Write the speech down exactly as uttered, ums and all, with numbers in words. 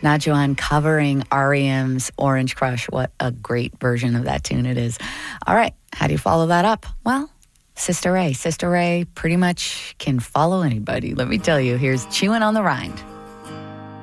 Not Joanne covering R E M's Orange Crush. What a great version of that tune it is. All right, how do you follow that up? Well, Sister Ray. Sister Ray pretty much can follow anybody. Let me tell you, here's Chewing on the Rind.